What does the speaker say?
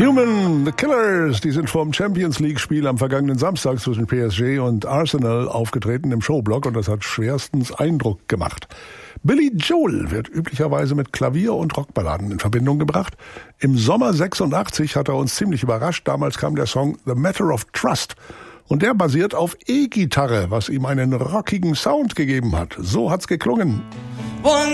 Human, The Killers, die sind vor Champions League-Spiel am vergangenen Samstag zwischen PSG und Arsenal aufgetreten im Showblock und das hat schwerstens Eindruck gemacht. Billy Joel wird üblicherweise mit Klavier- und Rockballaden in Verbindung gebracht. Im Sommer 86 hat er uns ziemlich überrascht. Damals kam der Song The Matter of Trust und der basiert auf E-Gitarre, was ihm einen rockigen Sound gegeben hat. So hat's geklungen.